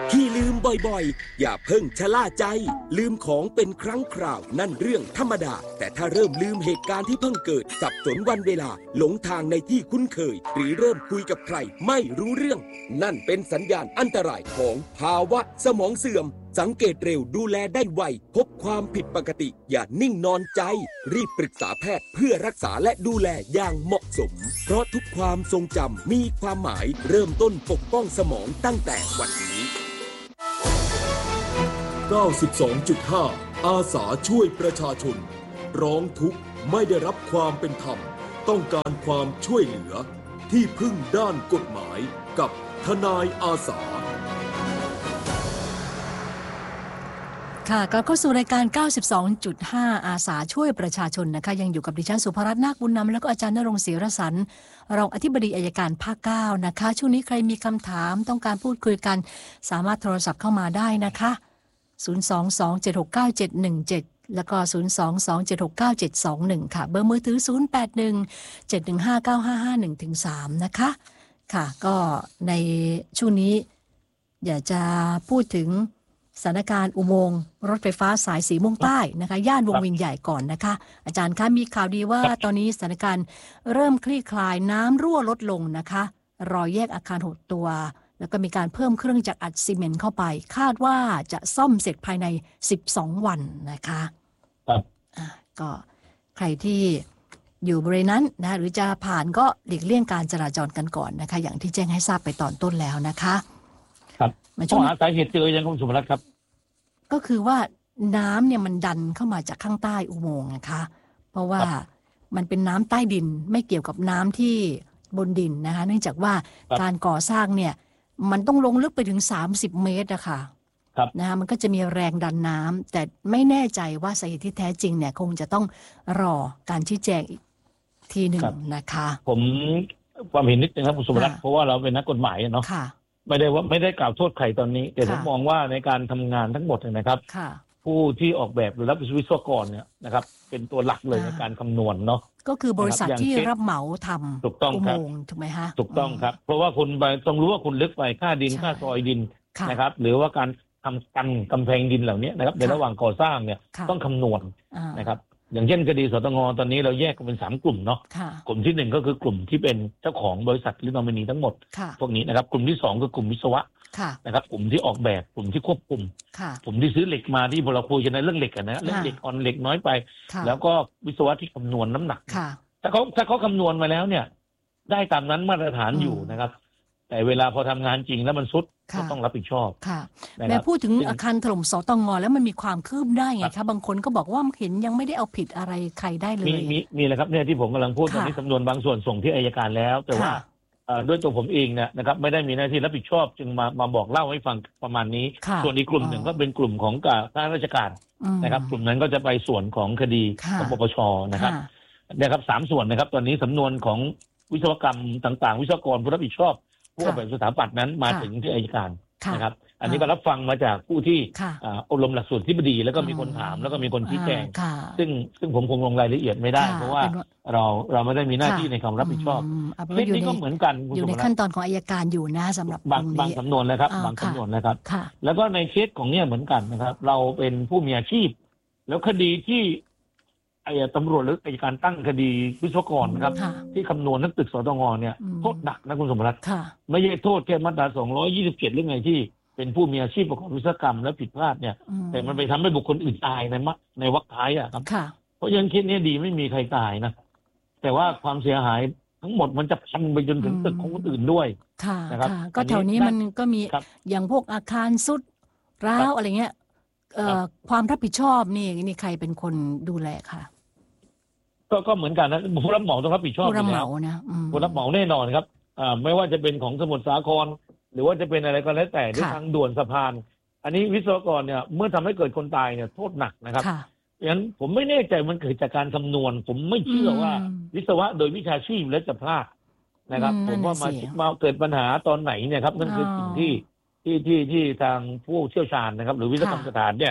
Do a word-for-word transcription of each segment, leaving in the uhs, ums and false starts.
ที่ลืมบ่อยๆอย่าเพิ่งชะล่าใจลืมของเป็นครั้งคราวนั่นเรื่องธรรมดาแต่ถ้าเริ่มลืมเหตุการณ์ที่เพิ่งเกิดสับสนวันเวลาหลงทางในที่คุ้นเคยหรือเริ่มคุยกับใครไม่รู้เรื่องนั่นเป็นสัญญาณอันตรายของภาวะสมองเสื่อมสังเกตเร็วดูแลได้ไวพบความผิดปกติอย่านิ่งนอนใจรีบปรึกษาแพทย์เพื่อรักษาและดูแลอย่างเหมาะสมเพราะทุกความทรงจำมีความหมายเริ่มต้นปกป้องสมองตั้งแต่วันนี้เก้าสิบสองจุดห้า อาสาช่วยประชาชนร้องทุกข์ไม่ได้รับความเป็นธรรมต้องการความช่วยเหลือที่พึ่งด้านกฎหมายกับทนายอาสาค่ะกลับเข้าสู่รายการ เก้าสิบสองจุดห้า อาสาช่วยประชาชนนะคะยังอยู่กับดิฉันสุภรัตน์นาคบุญนำแล้วก็อาจารย์ณรงค์ศรีรสันต์รองอธิบดีอัยการภาคเก้านะคะช่วงนี้ใครมีคำถามต้องการพูดคุยกันสามารถโทรศัพท์เข้ามาได้นะคะศูนย์ สอง สอง เจ็ด หก เก้า เจ็ด หนึ่ง เจ็ดแล้วก็ศูนย์ สอง สอง เจ็ด หก เก้า เจ็ด สอง หนึ่งค่ะเบอร์มือถือศูนย์ แปด หนึ่ง เจ็ด หนึ่ง ห้า เก้า ห้า ห้า หนึ่ง ถึง สามนะคะค่ะก็ในช่วงนี้อยากจะพูดถึงสถานการณ์อุโมงค์รถไฟฟ้าสายสีม่วงใต้นะคะย่านวงเวียนใหญ่ก่อนนะคะอาจารย์คะมีข่าวดีว่าตอนนี้สถานการณ์เริ่มคลี่คลายน้ำรั่วลดลงนะคะรอยแยกอาคารหกตัวแล้วก็มีการเพิ่มเครื่องจักรอัดซีเมนต์เข้าไปคาดว่าจะซ่อมเสร็จภายในสิบสองวันนะคะครับอ่าก็ใครที่อยู่บริเวณนั้นนะหรือจะผ่านก็หลีกเลี่ยงการจราจรกันก่อนนะคะอย่างที่แจ้งให้ทราบไปตอนต้นแล้วนะคะครับข้อหาสาเหตุเจอยังคุณสุภรัตน์ครับก็คือว่าน้ำเนี่ยมันดันเข้ามาจากข้างใต้อุโมงค์นะคะเพราะว่ามันเป็นน้ำใต้ดินไม่เกี่ยวกับน้ำที่บนดินนะคะเนื่องจากว่าการก่อสร้างเนี่ยมันต้องลงลึกไปถึงสามสิบเมตรนะคะนะคะมันก็จะมีแรงดันน้ำแต่ไม่แน่ใจว่าสาเหตุที่แท้จริงเนี่ยคงจะต้องรอการชี้แจงอีกทีหนึ่งนะคะผมความเห็นนิดนึงครับคุณสุภรัตน์เพราะว่าเราเป็นนักกฎหมายเนาะไม่ได้ว่าไม่ได้กล่าวโทษใครตอนนี้แต่ผมมองว่าในการทำงานทั้งหมดนะครับผู้ที่ออกแบบหรือรับวิศวกรเนี่ยนะครับเป็นตัวหลักเลยในการคำนวณเนาะก็คือบริษัทที่รับเหมาทำถูกต้องครับถูกไหมฮะถูกต้องครับเพราะว่าคุณต้องรู้ว่าคุณลึกไปค่าดินค่าซอยดินนะครับหรือว่าการทำกันกำแพงดินเหล่านี้นะครับในระหว่างก่อสร้างเนี่ยต้องคำนวณนะครับอย่างเช่นคดีสตงตอนนี้เราแยกกันเป็นสามกลุ่มเนาะกลุ่มที่หนึ่งก็คือกลุ่มที่เป็นเจ้าของบริษัทหรือนอมินีทั้งหมดพวกนี้นะครับกลุ่มที่สองคือกลุ่มวิศวะนะครับกลุ่มที่ออกแบบกลุ่มที่ควบคุมกลุ่มที่ซื้อเหล็กมาที่เราคุยกันในเรื่องเหล็กกันนะเรื่องเหล็กอ่อนเหล็กน้อยไปแล้วก็วิศวะที่คำนวณน้ำหนักถ้าเขาถ้าเขาคำนวณมาแล้วเนี่ยได้ตามนั้นมาตรฐานอยู่นะครับแต่เวลาพอทำงานจริงแล้วมันซุดก็ต้องรับผิดชอบค่ะแม้พูดถึงอาคารถล่มสตงแล้วมันมีความคืบได้ไงคะบางคนก็บอกว่าเห็นยังไม่ได้เอาผิดอะไรใครได้เลยมีมีมีเลยครับเนี่ยที่ผมกำลังพูดตอนนี้สำนวนบางส่วนส่งที่อัยการแล้วแต่ว่าด้วยตัวผมเองเนี่ยนะครับไม่ได้มีหน้าที่รับผิดชอบจึงมามาบอกเล่าให้ฟังประมาณนี้ส่วนอีกกลุ่มหนึ่งก็เป็นกลุ่มของข้าราชการนะครับกลุ่มนั้นก็จะไปส่วนของคดีของปปชนะครับนะครับสามส่วนนะครับตอนนี้สำนวนของวิศวกรรมต่างๆวิศวกรผู้รับผิดชอบผู้ออกแบบสถาปัตย์นั้นมาถึงที่อัยการนะครับอันนี้ก็รับฟังมาจากผู้ที่อบรมหลักสูตรที่บดีแล้วก็มีคนถามแล้วก็มีคนชี้แจงซึ่งซึ่งผมคงลงรายละเอียดไม่ได้เพราะว่าเราเราไม่ได้มีหน้าที่ในการรับผิดชอบเรื่องนี้ก็เหมือนกันอยู่ในขั้นตอนของอัยการอยู่นะสำหรับบางบางสำนวนนะครับบางสำนวนนะครับแล้วก็ในเคสของเนี่ยเหมือนกันนะครับเราเป็นผู้มีอาชีพแล้วคดีที่ไอ้ตำรวจหรืออัยการตั้งคดีวิศวกรนะครับที่คำนวณนักตึกสตงเนี่ยโทษหนักนะคุณสมรัตน์ไม่ใช่โทษแค่มาตราสองร้อยยี่สิบเจ็ดเรื่องไงที่เป็นผู้มีอาชีพประกอบวิศวกรรมแล้วผิดพลาดเนี่ยแต่มันไปทำให้บุคคลอื่นตายในมในวรรคท้ายอ่ะครับเพราะฉะนั้นเคสนี้ดีไม่มีใครตายนะแต่ว่าความเสียหายทั้งหมดมันจะพันไปจนถึงตึกของคนอื่นด้วยนะครับก็แถวนี้มันก็มีอย่างพวกอาคารสุดร้าวอะไรเงี้ยความรับผิดชอบนี่นี่ใครเป็นคนดูแลค่ะก็ก็เหมือนกันนะผู้รับเหมาต้องรับผิดชอบผู้รับเหมานะผู้รับเหมาแน่นอนครับอ่าไม่ว่าจะเป็นของสมุทรสาครหรือว่าจะเป็นอะไรก็แล้วแต่ด้วยทางด่วนสะพานอันนี้วิศวกรเนี่ยเมื่อทำให้เกิดคนตายเนี่ยโทษหนักนะครับอย่างนั้นผมไม่แน่ใจมันเกิดจากการคำนวณผมไม่เชื่อว่าวิศวะโดยวิชาชีพแล้วจะพลาดนะครับผมว่ามามาเกิดปัญหาตอนไหนเนี่ยครับนั่นคือสิ่งที่ที่ที่ที่ทางผู้เชี่ยวชาญนะครับหรือวิศวกรรมสถานเนี่ย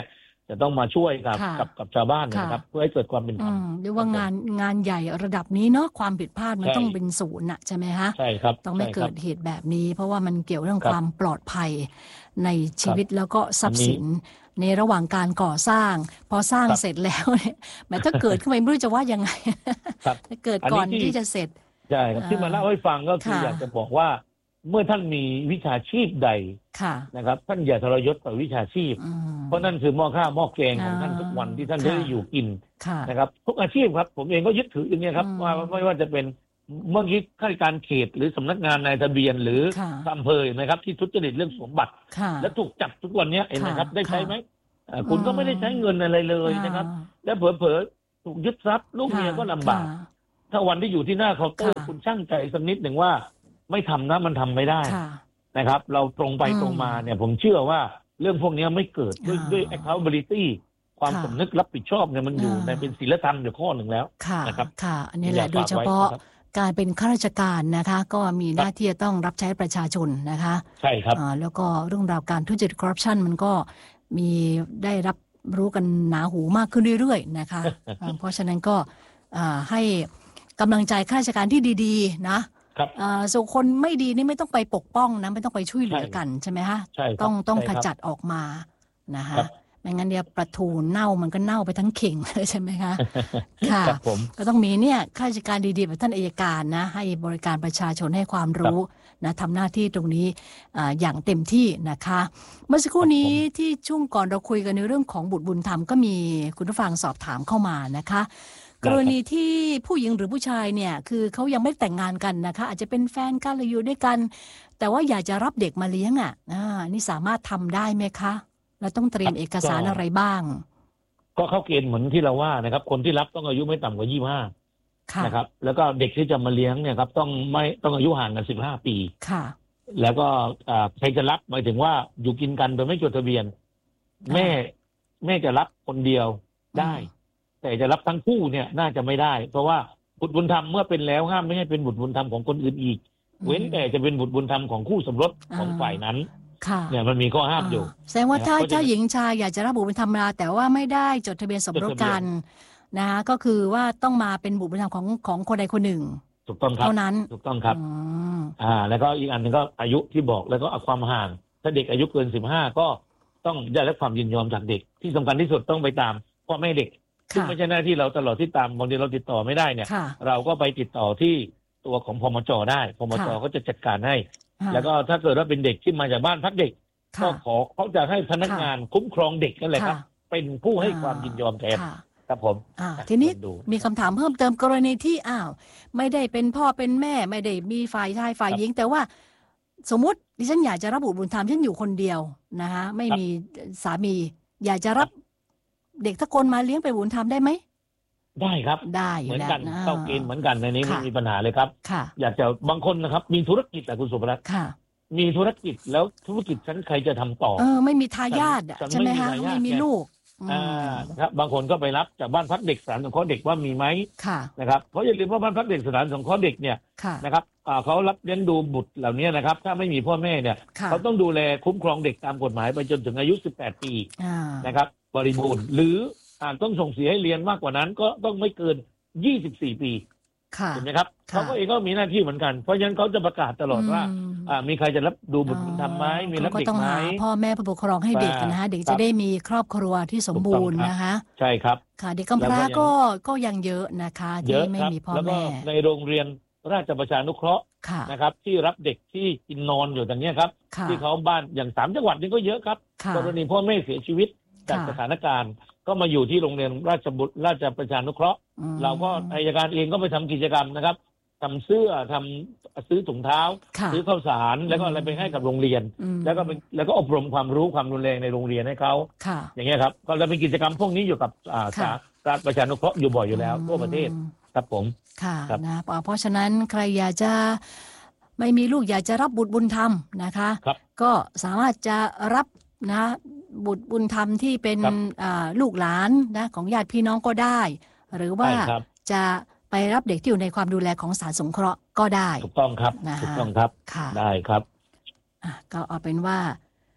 จะต้องมาช่วยกับกับกับชาวบ้านนะครับเพื่อให้เกิดความเป็นธรรมเรียกว่างานงานใหญ่ระดับนี้เนาะความผิดพลาดมันต้องเป็นศูนย์นะใช่ไหมฮะใช่ครับต้องไม่เกิดเหตุแบบนี้เพราะว่ามันเกี่ยวเรื่องความปลอดภัยในชีวิตแล้วก็ทรัพย์สินในระหว่างการก่อสร้างพอสร้างเสร็จแล้วเนี่ยแม้ถ้าเกิดขึ้นมาไม่รู้จะว่ายังไงเกิดก่อนที่จะเสร็จใช่ครับที่มาเล่าให้ฟังก็คืออยากจะบอกว่าเมื่อท่านมีวิชาชีพใดนะครับท่านอย่าทรยศต่อวิชาชีพเพราะนั่นคือหม้อข้าวหม้อแกงของท่านทุกวันที่ท่านได้อยู่กินนะครับทุกอาชีพครับผมเองก็ยึดถืออย่างนี้ครับว่าไม่ว่าจะเป็นเมื่อกี้ข้าราชการเขตหรือสำนักงานนายทะเบียนหรืออำเภอนะครับที่ทุจริตเรื่องสมบัติและถูกจับทุกวันนี้เองนะครับได้ใช้ไหมคุณก็ไม่ได้ใช้เงินอะไรเลยนะครับและเผลอๆถูกยึดทรัพย์ลูกเมียก็ลำบากถ้าวันที่อยู่ที่หน้าเคาน์เตอร์คุณช่างใจสักนิดหนึ่งว่าไม่ทำนะมันทำไม่ได้นะครับเราตรงไปตรงมาเนี่ยผมเชื่อว่าเรื่องพวกนี้ไม่เกิดด้วยด้วย accountability ความสำนึกรับผิดชอบเนี่ยมันอยู่ในเป็นศีลธรรมอยู่ข้อหนึ่งแล้วนะครับค่ะอันนี้แหละโดยเฉพาะการเป็นข้าราชการนะคะก็มีหน้าที่จะต้องรับใช้ประชาชนนะคะใช่ครับแล้วก็เรื่องราวการทุจริตคอร์รัปชันมันก็มีได้รับรู้กันหนาหูมากขึ้นเรื่อยๆนะคะเพราะฉะนั้นก็ให้กำลังใจข้าราชการที่ดีๆนะส่วนคนไม่ดีนี่ไม่ต้องไปปกป้องนะไม่ต้องไปช่วยเหลือกันใช่ไหมฮะต้องต้องขจัดออกมานะคะไม่งั้นเดี๋ยวปลาทูเน่ามันก็เน่าไปทั้งเข่งเลยใช่ไหมคะค่ะก็ต้องมีเนี่ยข้าราชการดีๆแบบท่านอัยการนะให้บริการประชาชนให้ความรู้นะทำหน้าที่ตรงนี้อย่างเต็มที่นะคะเมื่อสักครู่นี้ที่ช่วงก่อนเราคุยกันในเรื่องของบุตรบุญธรรมก็มีคุณผู้ฟังสอบถามเข้ามานะคะกรณีที่ผู้หญิงหรือผู้ชายเนี่ยคือเขายังไม่แต่งงานกันนะคะอาจจะเป็นแฟนกันหรืออยู่ด้วยกันแต่ว่าอยากจะรับเด็กมาเลี้ยงอ่ะนี่สามารถทำได้ไหมคะเราต้องเตรียมเอกสารอะไรบ้างก็เข้าเกณฑ์เหมือนที่เราว่านะครับคนที่รับต้องอายุไม่ต่ำกว่ายี่สิบห้านะครับแล้วก็เด็กที่จะมาเลี้ยงเนี่ยครับต้องไม่ต้องอายุห่างกันสิบห้าปีค่ะแล้วก็ใครจะรับหมายถึงว่าอยู่กินกันโดยไม่จดทะเบียนแม่แม่จะรับคนเดียวได้แต่จะรับทั้งคู่เนี่ยน่าจะไม่ได้เพราะว่าบุตรบุญธรรมเมื่อเป็นแล้วห้ามไม่ให้เป็นบุตรบุญธรรมของคนอื่นอีกเว้นแต่จะเป็นบุตรบุญธรรมของคู่สมรสของฝ่ายนั้นเนี่ยมันมีข้อห้ามอยู่แสดงว่าถ้าถ้าหญิงชายอยากจะรับบุตรบุญธรรมแต่ว่าไม่ได้จดทะเบียนสมรสกันนะคะก็คือว่าต้องมาเป็นบุตรบุญธรรมของของคนใดคนหนึ่งถูกต้องครับเท่านั้นถูกต้องครับอ่าแล้วก็อีกอันนึงก็อายุที่บอกแล้วก็ความห่างถ้าเด็กอายุเกินสิบห้าก็ต้องได้รับความยินยอมจากเด็กที่สำคัญที่สุดต้องไปตามพ่อแม่เด็กซึ่งไม่ใช่หน้าที่เราตลอดที่ตามบางทีเราติดต่อไม่ได้เนี่ยเราก็ไปติดต่อที่ตัวของพมจได้พมจก็จะจัดการให้แล้วก็ถ้าเกิดว่าเป็นเด็กที่มาจากบ้านพักเด็กก็ขอเขาจะให้พนักงานคุ้มครองเด็กนั่นแหละครับเป็นผู้ให้ความยินยอมแทนครับผมทีนี้มีคำถามเพิ่มเติมกรณีที่อ้าวไม่ได้เป็นพ่อเป็นแม่ไม่ได้มีฝ่ายชายฝ่ายหญิงแต่ว่าสมมุติดิฉันอยากจะรับบุตรบุญธรรมฉันอยู่คนเดียวนะคะไม่มีสามีอยากจะรับเด็กทุกคนมาเลี้ยงไปบุญธรรมได้ไหมได้ครับได้เหมือนกันเข้าเกณฑ์เหมือนกันในนี้ไม่มีปัญหาเลยครับอยากจะบางคนนะครับมีธุรกิจแต่คุณสุภรัตน์มีธุรกิจแล้วธุรกิจฉันใครจะทำต่อเออไม่มีทายาทใช่ไหมคะไม่มีลูกอ่าครับบางคนก็ไปรับจากบ้านพักเด็กสถานสงเคราะห์เด็กว่ามีไหมนะครับเพราะอย่าลืมว่าบ้านพักเด็กสถานสงเคราะห์เด็กเนี่ยนะครับเขารับเลี้ยงดูบุตรเหล่านี้นะครับถ้าไม่มีพ่อแม่เนี่ยเขาต้องดูแลคุ้มครองเด็กตามกฎหมายไปจนถึงอายุสิบแปดปีนะครับบริบูรณ์หรืออาจต้องส่งเสียให้เรียนมากกว่านั้นก็ต้องไม่เกินยี่สิบสี่ปีเห็นไหมครับเขาก็เองก็มีหน้าที่เหมือนกันเพราะฉะนั้นเขาจะประกาศตลอดว่ามีใครจะรับดูบุตรบุญธรรมไหมมีรับเด็กไหมพ่อแม่ผู้ปกครองให้เด็กนะคะเด็กจะได้มีครอบครัวที่สมบูรณ์นะคะใช่ครับค่ะเด็กกำพร้าก็ก็ยังเยอะนะคะที่ไม่มีพ่อแม่ในโรงเรียนราชประชานุเคราะห์นะครับที่รับเด็กที่กินนอนอยู่ตรงนี้ครับที่เขาบ้านอย่างสามจังหวัดนี้ก็เยอะครับกรณีพ่อแม่เสียชีวิตจากสถานการณ์ก็มาอยู่ที่โรงเรียนราชบุตรราชประชานุเคราะห์เราก็อัยการเองก็ไปทำกิจกรรมนะครับทำเสื้อทำซื้อถุงเท้าซื้อข้าวสารแล้วก็อะไรไปให้กับโรงเรียนแล้วก็แล้วก็อบรมความรู้ความรุนแรงในโรงเรียนให้เขาอย่างเงี้ยครับก็จะเป็นกิจกรรมพวกนี้อยู่กับสาราประชานุเคราะห์อยู่บ่อยอยู่แล้วทั่วประเทศครับผมค่ะนะเพราะฉะนั้นใครอยากจะไม่มีลูกอยากจะรับบุตรบุญธรรมนะคะก็สามารถจะรับนะบุตรบุญธรรมที่เป็นลูกหลานนะของญาติพี่น้องก็ได้หรือว่าจะไปรับเด็กที่อยู่ในความดูแลของศาลสงเคราะห์ก็ได้ถูกต้องครับถูกต้องครับได้ครับก็เอาเป็นว่า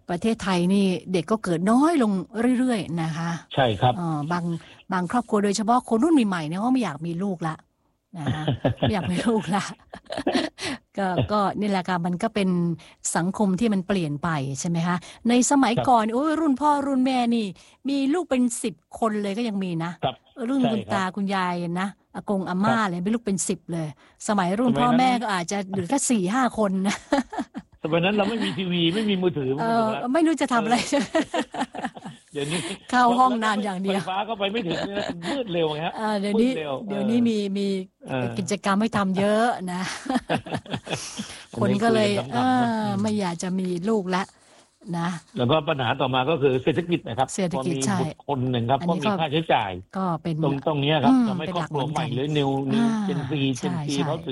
ประเทศไทยนี่เด็กก็เกิดน้อยลงเรื่อยๆนะคะใช่ครับบางบางครอบครัวโดยเฉพาะคนรุ่นใหม่ๆเนี่ยเขาไม่อยากมีลูกละนะคะไม่อยากมีลูกละก็ก็นี่แหละค่ะมันก็เป็นสังคมที่มันเปลี่ยนไปใช่ไหมคะในสมัยก่อนโอ้ยรุ่นพ่อรุ่นแม่นี่มีลูกเป็นสิบคนเลยก็ยังมีนะรุ่นคุณตาคุณยายนะอากงอาม่าเลยเป็นลูกเป็นสิบเลยสมัยรุ่นพ่อแม่ก็อาจจะเหลือแค่สี่ห้าคนนะสมัยนั้นเราไม่มีทีวีไม่มีมือถือไม่รู้จะทำอะไรเดี๋ยวนี้เข้าห้องนานอย่างเดียวไฟฟ้าก็ไปไม่ถึงมืดเร็วฮะเดี๋ยวนี้เดี๋ยวนี้มีมีกิจกรรมให้ทำเยอะนะคนก็เลยไม่อยากจะมีลูกแล้วนะแล้วก็ปัญหาต่อมาก็คือเศรษฐกิจนะครับเศรษฐกิจใช่คนหนึ่งครับก็มีค่าใช้จ่ายก็เป็นตรงตรงนี้ครับทำให้ครอบครัวใหม่หรือนิวนิวเจนซีเจนซีเขา